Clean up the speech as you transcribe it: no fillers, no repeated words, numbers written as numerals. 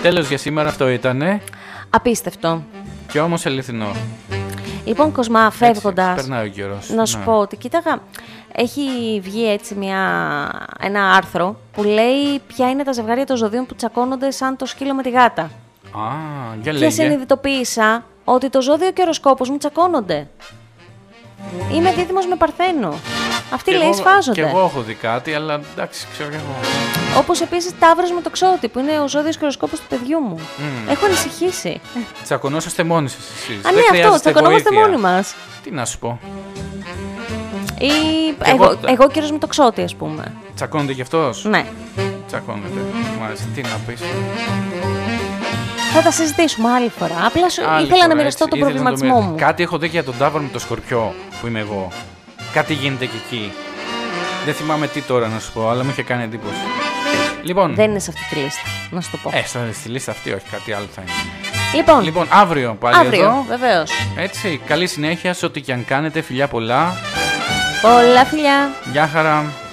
Τέλος για σήμερα, αυτό ήτανε. Απίστευτο. Και όμως αληθινό. Λοιπόν, Κοσμά, φεύγοντας, περνάει ο καιρός. να σου πω ότι κοίταγα, έχει βγει έτσι ένα άρθρο που λέει ποια είναι τα ζευγάρια των ζωδίων που τσακώνονται σαν το σκύλο με τη γάτα. Α, για λέγε. Και συνειδητοποίησα ότι το ζώδιο και ο οροσκόπος μου τσακώνονται. Είμαι δίδυμος με Παρθένο. Αυτοί λέει σφάζονται. Και εγώ έχω δει κάτι, αλλά εντάξει, ξέρω και εγώ. Όπως επίσης Ταύρος με το Ξώτη, που είναι ο ζώδιος και ο οροσκόπος του παιδιού μου. Έχω ανησυχήσει. Τσακωνόσαστε μόνοι σας εσείς. Α, ναι, αυτό, τσακωνόμαστε μόνοι μας. Τι να σου πω. Ή εγώ κύριος με το Ξώτη, ας πούμε. Τσακώνεται κι αυτός. Ναι. Τσακώνεται. Μάλιστα, τι να πεις. Θα τα συζητήσουμε άλλη φορά. Απλά ήθελα να μοιραστώ τον προβληματισμό μου. Κάτι έχω δει για τον Ταύρο με το Σκορπιό που είμαι εγώ. Κάτι γίνεται και εκεί. Δεν θυμάμαι τι τώρα να σου πω, αλλά μου είχε κάνει εντύπωση. Λοιπόν, δεν είναι σε αυτή τη λίστα, να σου το πω. Στη λίστα αυτή, όχι, κάτι άλλο θα Λοιπόν, είναι. Λοιπόν, αύριο πάλι εδώ. Βεβαίως. Έτσι, καλή συνέχεια σε ό,τι και αν κάνετε. Φιλιά πολλά. Πολλά φιλιά. Γεια χαρά.